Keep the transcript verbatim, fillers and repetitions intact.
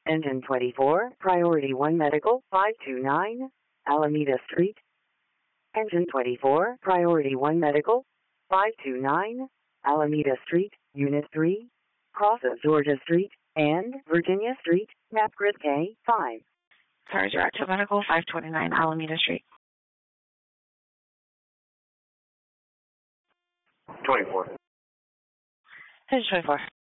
Engine twenty-four, Priority one Medical, five two nine, Alameda Street. Engine twenty-four, Priority one Medical, five two nine, Alameda Street, Unit three, cross of Georgia Street, and Virginia Street, map grid K five. Sorry, Director Medical, five twenty-nine Alameda Street. twenty-four. Engine twenty-four.